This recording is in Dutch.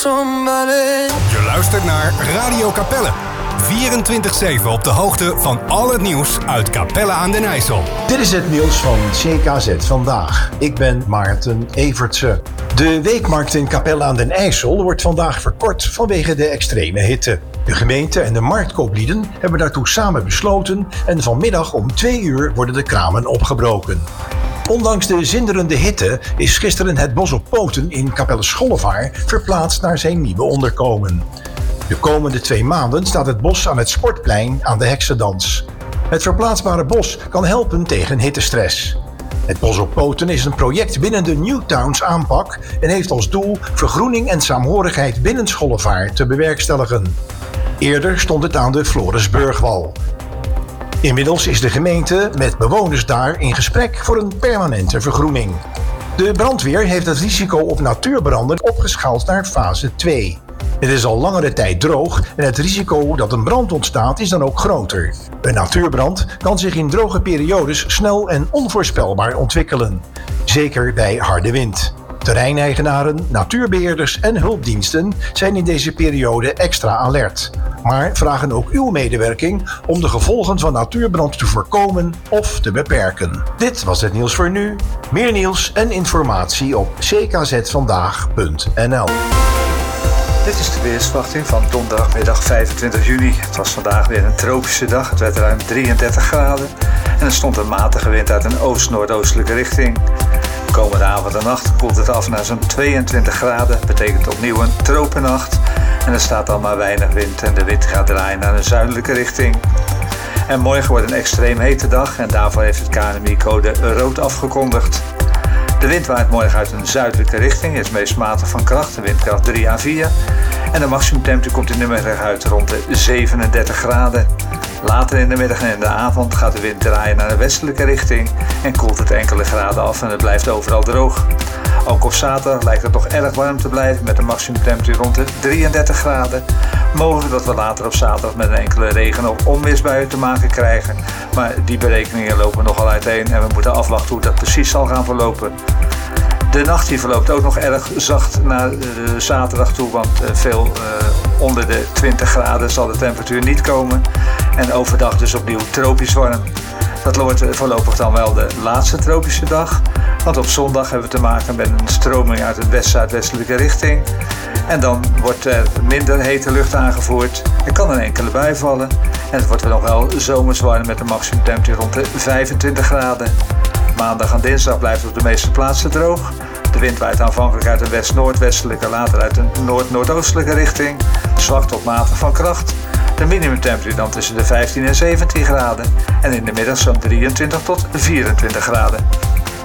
somebody. Je luistert naar Radio Capelle. 24/7 op de hoogte van al het nieuws uit Capelle aan den IJssel. Dit is het nieuws van CKZ Vandaag. Ik ben Maarten Evertse. De weekmarkt in Capelle aan den IJssel wordt vandaag verkort vanwege de extreme hitte. De gemeente en de marktkooplieden hebben daartoe samen besloten en vanmiddag om 2 uur worden de kramen opgebroken. Ondanks de zinderende hitte is gisteren het Bos op Poten in Capelle Schollevaar verplaatst naar zijn nieuwe onderkomen. De komende 2 maanden staat het bos aan het Sportplein aan de Heksendans. Het verplaatsbare bos kan helpen tegen hittestress. Het Bos op Poten is een project binnen de Newtowns aanpak en heeft als doel vergroening en saamhorigheid binnen Schollevaar te bewerkstelligen. Eerder stond het aan de Florisburgwal. Inmiddels is de gemeente met bewoners daar in gesprek voor een permanente vergroening. De brandweer heeft het risico op natuurbranden opgeschaald naar fase 2. Het is al langere tijd droog en het risico dat een brand ontstaat is dan ook groter. Een natuurbrand kan zich in droge periodes snel en onvoorspelbaar ontwikkelen. Zeker bij harde wind. Terreineigenaren, natuurbeheerders en hulpdiensten zijn in deze periode extra alert. Maar vragen ook uw medewerking om de gevolgen van natuurbrand te voorkomen of te beperken. Dit was het nieuws voor nu. Meer nieuws en informatie op ckzvandaag.nl. Dit is de weersverwachting van donderdagmiddag 25 juni. Het was vandaag weer een tropische dag. Het werd ruim 33 graden. En er stond een matige wind uit een oost-noordoostelijke richting. De komende avond en nacht koelt het af naar zo'n 22 graden. Betekent opnieuw een tropennacht. En er staat al maar weinig wind en de wind gaat draaien naar een zuidelijke richting. En morgen wordt een extreem hete dag en daarvoor heeft het KNMI code rood afgekondigd. De wind waait morgen uit een zuidelijke richting, is meest matig van kracht, de windkracht 3 à 4. En de maximumtemperatuur komt in de middag uit rond de 37 graden. Later in de middag en in de avond gaat de wind draaien naar een westelijke richting en koelt het enkele graden af en het blijft overal droog. Ook op zaterdag lijkt het toch erg warm te blijven met een maximumtemperatuur rond de 33 graden. Mogelijk dat we later op zaterdag met een enkele regen- of onweersbuien te maken krijgen. Maar die berekeningen lopen nogal uiteen en we moeten afwachten hoe dat precies zal gaan verlopen. De nacht die verloopt ook nog erg zacht naar de zaterdag toe, want veel onder de 20 graden zal de temperatuur niet komen. En overdag dus opnieuw tropisch warm. Dat wordt voorlopig dan wel de laatste tropische dag. Want op zondag hebben we te maken met een stroming uit de west-zuidwestelijke richting. En dan wordt er minder hete lucht aangevoerd. Er kan een enkele bui vallen. En het wordt nog wel zomers warm met een maximumtemperatuur rond de 25 graden. Maandag en dinsdag blijft het op de meeste plaatsen droog. De wind waait aanvankelijk uit een west-noordwestelijke, later uit een noord-noordoostelijke richting. Zwak tot matig van kracht. De minimumtemperatuur dan tussen de 15 en 17 graden. En in de middag zo'n 23 tot 24 graden.